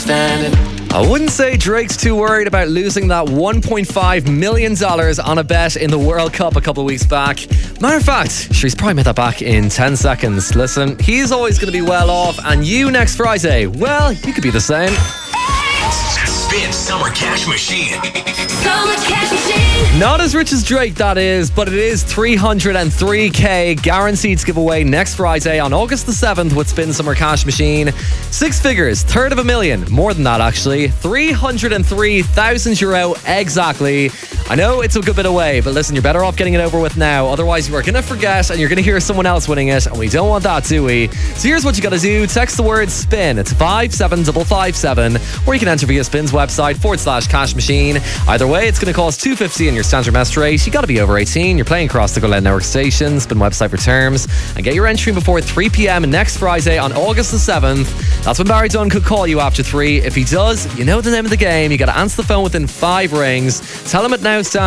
standing. I wouldn't say Drake's too worried about losing that $1.5 million on a bet in the World Cup a couple of weeks back. Matter of fact, he's probably made that back in 10 seconds. Listen, he's always going to be well off, and you next Friday, well, you could be the same. Spin Summer Cash Machine. Summer Cash Machine. Not as rich as Drake, that is, but it is $303K guaranteed to give away next Friday on August the 7th with Spin Summer Cash Machine. 6 figures, third of a million, more than that actually. €303,000 exactly. I know it's a good bit away, but listen, you're better off getting it over with now. Otherwise, you are going to forget and you're going to hear someone else winning it, and we don't want that, do we? So here's what you got to do. Text the word SPIN. It's 57557, or you can enter via Spin's website /cash machine. Either way, it's going to cost $2.50 in your standard message rate. You got to be over 18. You're playing across the Go Loud Network station. Spin website for terms. And get your entry before 3 p.m. next Friday on August the 7th. That's when Barry Dunn could call you after 3. If he does, you know the name of the game. You got to answer the phone within 5 rings. Tell him it now, Stan.